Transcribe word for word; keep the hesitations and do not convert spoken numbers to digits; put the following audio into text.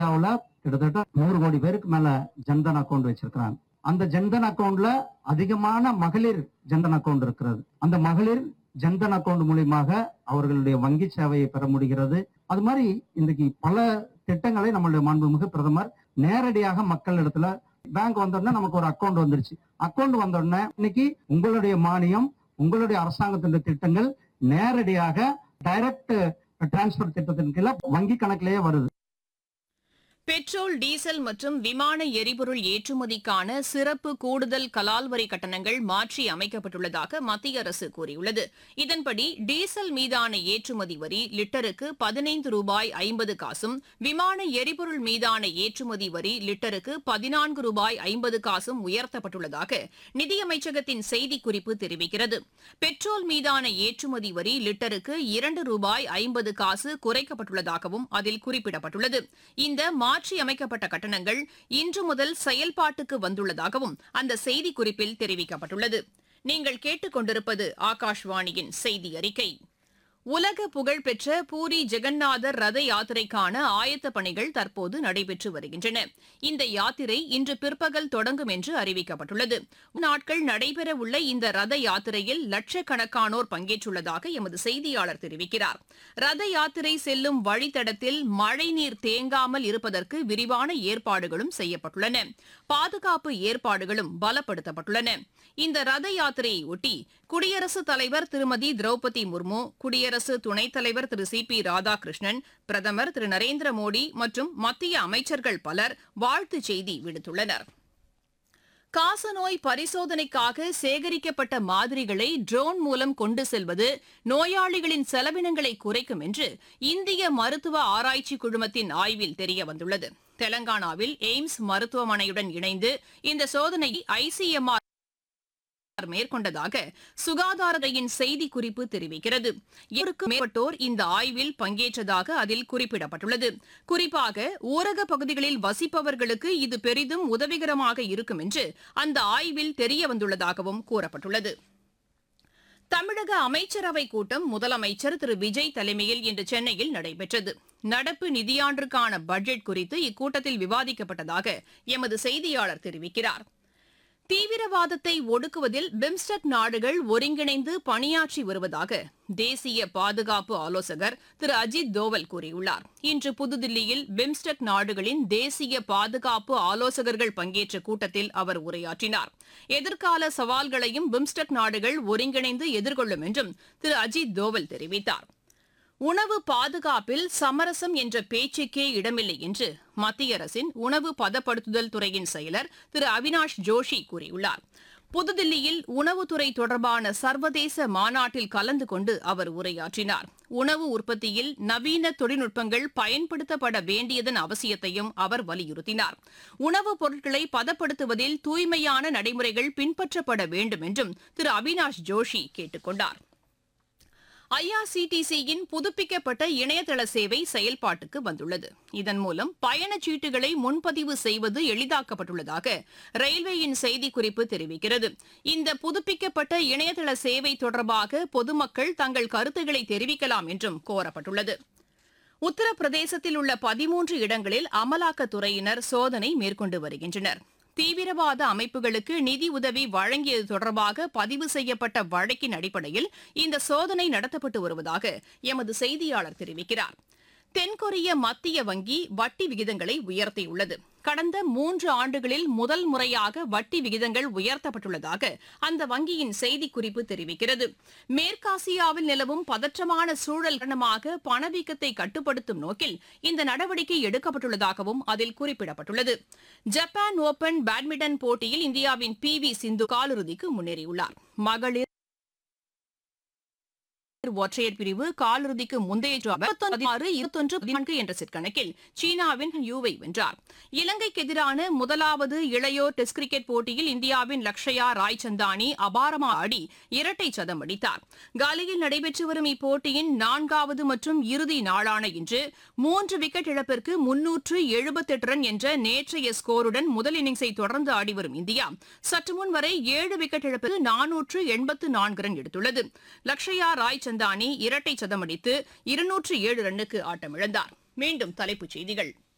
இந்தியாவுல கிட்டத்தட்ட நூறு கோடி பேருக்கு மேல ஜன்தன் அக்கௌண்ட் வச்சிருக்கிறாங்க. அந்த ஜன்தன் அக்கௌண்ட்ல அதிகமான மகளிர் ஜன்தன் அக்கௌண்ட் இருக்கிறது. அந்த மகளிர் ஜன்தன் அக்கௌண்ட் மூலியமாக அவர்களுடைய வங்கி சேவையை பெற முடிகிறது. அது மாதிரி இன்றைக்கு பல திட்டங்களை நம்மளுடைய மாண்புமிகு பிரதமர் நேரடியாக மக்கள் இடத்துல பேங்க் வந்தோடனே நமக்கு ஒரு அக்கௌண்ட் வந்துருச்சு. அக்கௌண்ட் வந்தோடனே இன்னைக்கு உங்களுடைய மானியம், உங்களுடைய அரசாங்கத்தின் திட்டங்கள் நேரடியாக டைரக்ட் டிரான்ஸ்பர் திட்டத்தின் கீழே வங்கி கணக்கிலேயே வருது. பெட்ரோல், டீசல் மற்றும் விமான எரிபொருள் ஏற்றுமதிக்கான சிறப்பு கூடுதல் கலால் வரி கட்டணங்கள் மாற்றி அமைக்கப்பட்டுள்ளதாக மத்திய அரசு கூறியுள்ளது. இதன்படி டீசல் மீதான ஏற்றுமதி வரி லிட்டருக்கு பதினைந்து ரூபாய் ஐம்பது காசும், விமான எரிபொருள் மீதான ஏற்றுமதி வரி லிட்டருக்கு பதினான்கு ரூபாய் ஐம்பது காசும் உயர்த்தப்பட்டுள்ளதாக நிதியமைச்சகத்தின் செய்திக்குறிப்பு தெரிவிக்கிறது. பெட்ரோல் மீதான ஏற்றுமதி வரி லிட்டருக்கு இரண்டு ரூபாய் ஐம்பது காசு குறைக்கப்பட்டுள்ளதாகவும் அதில் குறிப்பிடப்பட்டுள்ளது. இந்த மாற்றி அமைக்கப்பட்ட கட்டணங்கள் இன்று முதல் செயல்பாட்டுக்கு வந்துள்ளதாகவும் அந்த செய்திக்குறிப்பில் தெரிவிக்கப்பட்டுள்ளது. நீங்கள் கேட்டுக்கொண்டிருப்பது ஆகாஷ்வாணியின் செய்தி அறிக்கை. உலக புகழ்பெற்ற பூரி ஜெகநாதர் ரத யாத்திரைக்கான ஆயத்த பணிகள் தற்போது நடைபெற்று வருகின்றன. இந்த யாத்திரை இன்று பிற்பகல் தொடங்கும் என்று அறிவிக்கப்பட்டுள்ளது. நாட்கள் நடைபெறவுள்ள இந்த ரத யாத்திரையில் லட்சக்கணக்கானோர் பங்கேற்றுள்ளதாக எமது செய்தியாளர் தெரிவிக்கிறார். ரத யாத்திரை செல்லும் வழித்தடத்தில் மழைநீர் தேங்காமல் இருப்பதற்கு விரிவான ஏற்பாடுகளும் செய்யப்பட்டுள்ளன. பாதுகாப்பு ஏற்பாடுகளும் பலப்படுத்தப்பட்டுள்ளன. இந்த ரத யாத்திரையை ஒட்டி குடியரசுத் தலைவர் திருமதி திரௌபதி முர்மு, குடியரசு துணைத் தலைவர் திரு சி பி ராதாகிருஷ்ணன், பிரதமர் திரு நரேந்திர மோடி மற்றும் மத்திய அமைச்சர்கள் பலர் வாழ்த்துச் செய்தி விடுத்துள்ளனர். காசநோய் பரிசோதனைக்காக சேகரிக்கப்பட்ட மாதிரிகளை ட்ரோன் மூலம் கொண்டு செல்வது நோயாளிகளின் செலவினங்களை குறைக்கும் என்று இந்திய மருத்துவ ஆராய்ச்சி குழுமத்தின் ஆய்வில் தெரியவந்துள்ளது. தெலங்கானாவில் எய்ம்ஸ் மருத்துவமனையுடன் இணைந்து இந்த சோதனையை ஐ சி எம் ஆர் மேற்கொண்டதாக சுகாதாரத்துறையின் செய்திக்குறிப்பு தெரிவிக்கிறது. இருநூறுக்கும் மேற்பட்டோர் இந்த ஆய்வில் பங்கேற்றதாக அதில் குறிப்பிடப்பட்டுள்ளது. குறிப்பாக ஊரக பகுதிகளில் வசிப்பவர்களுக்கு இது பெரிதும் உதவிகரமாக இருக்கும் என்று அந்த ஆய்வில் தெரியவந்துள்ளதாகவும் கூறப்பட்டுள்ளது. தமிழக அமைச்சரவைக் கூட்டம் முதலமைச்சர் திரு விஜய் தலைமையில் இன்று சென்னையில் நடைபெற்றது. நடப்பு நிதியாண்டிற்கான பட்ஜெட் குறித்து இக்கூட்டத்தில் விவாதிக்கப்பட்டதாக எமது செய்தியாளர் தெரிவிக்கிறார். தீவிரவாதத்தை ஒடுக்குவதில் பிம்ஸ்டெக் நாடுகள் ஒருங்கிணைந்து பணியாற்றி வருவதாக தேசிய பாதுகாப்பு ஆலோசகர் திரு அஜித் தோவல் கூறியுள்ளார். இன்று புதுதில்லியில் பிம்ஸ்டெக் நாடுகளின் தேசிய பாதுகாப்பு ஆலோசகர்கள் பங்கேற்ற கூட்டத்தில் அவர் உரையாற்றினார். எதிர்கால சவால்களையும் பிம்ஸ்டெக் நாடுகள் ஒருங்கிணைந்து எதிர்கொள்ளும் என்றும் திரு அஜித் தோவல் தெரிவித்தார். உணவு பாதுகாப்பில் சமரசம் என்ற பேச்சுக்கே இடமில்லை என்று மத்திய அரசின் உணவு பதப்படுத்துதல் துறையின் செயலர் திரு அவினாஷ் ஜோஷி கூறியுள்ளார். புதுதில்லியில் உணவுத்துறை தொடர்பான சர்வதேச மாநாட்டில் கலந்து கொண்டு அவர் உரையாற்றினார். உணவு உற்பத்தியில் நவீன தொழில்நுட்பங்கள் பயன்படுத்தப்பட வேண்டியதன் அவசியத்தையும் அவர் வலியுறுத்தினார். உணவுப் பொருட்களை பதப்படுத்துவதில் தூய்மையான நடைமுறைகள் பின்பற்றப்பட வேண்டும் என்றும் திரு அவினாஷ் ஜோஷி கேட்டுக் கொண்டார். ஐ ஆர் சி டி சியின் புதுப்பிக்கப்பட்ட இணையதள சேவை செயல்பாட்டுக்கு வந்துள்ளது. இதன் மூலம் பயணச்சீட்டுகளை முன்பதிவு செய்வது எளிதாக்கப்பட்டுள்ளதாக ரயில்வேயின் செய்திக்குறிப்பு தெரிவிக்கிறது. இந்த புதுப்பிக்கப்பட்ட இணையதள சேவை தொடர்பாக பொதுமக்கள் தங்கள் கருத்துக்களை தெரிவிக்கலாம் என்றும் கோரப்பட்டுள்ளது. உத்தரப்பிரதேசத்தில் உள்ள பதிமூன்று இடங்களில் அமலாக்கத்துறையினர் சோதனை மேற்கொண்டு வருகின்றனர். தீவிரவாத அமைப்புகளுக்கு நிதி உதவி வழங்கியது தொடர்பாக பதிவு செய்யப்பட்ட வழக்கின் அடிப்படையில் இந்த சோதனை நடத்தப்பட்டு வருவதாக எமது செய்தியாளர் தெரிவிக்கிறார். தென்கொரிய மத்திய வங்கி வட்டி விகிதங்களை உயர்த்தியுள்ளது. கடந்த மூன்று ஆண்டுகளில் முதல் முறையாக வட்டி விகிதங்கள் உயர்த்தப்பட்டுள்ளதாக அந்த வங்கியின் செய்திக்குறிப்பு தெரிவிக்கிறது. மேற்காசியாவில் நிலவும் பதற்றமான சூழல் காரணமாக பணவீக்கத்தை கட்டுப்படுத்தும் நோக்கில் இந்த நடவடிக்கை எடுக்கப்பட்டுள்ளதாகவும் அதில் குறிப்பிடப்பட்டுள்ளது. ஜப்பான் ஓபன் பேட்மிண்டன் போட்டியில் இந்தியாவின் பி வி சிந்து காலிறுதிக்கு முன்னேறியுள்ளார். மகளிர் ஒற்றையர் பிரிவு காலிறுதிக்கு முந்தைய இருபத்தொன்று பதினான்கு என்ற செட் கணக்கில் சீனாவின் யூவை வென்றார். இலங்கைக்கு எதிரான முதலாவது இளையோர் டெஸ்ட் கிரிக்கெட் போட்டியில் இந்தியாவின் லக்ஷயா ராய்சந்தானி அபாரமா ஆடி இரட்டை சதம் அடித்தார். காலியில் நடைபெற்று வரும் இப்போட்டியின் நான்காவது மற்றும் இறுதி நாளான இன்று மூன்று விக்கெட் இழப்பிற்கு முன்னூற்று எழுபத்தி எட்டு ரன் என்ற நேற்றைய ஸ்கோருடன் முதல் இன்னிங்ஸை தொடர்ந்து ஆடிவரும் இந்தியா சற்று முன் வரை ஏழு விக்கெட் இழப்பிற்கு நானூற்று எண்பத்து நான்கு ரன் எடுத்துள்ளது. லக்ஷயா ராய் சந்தானி இரட்டை சதமடித்து இருநூற்று ஏழு ரன்னுக்கு ஆட்டமிழந்தார். மீண்டும் தலைப்புச் செய்திகள்.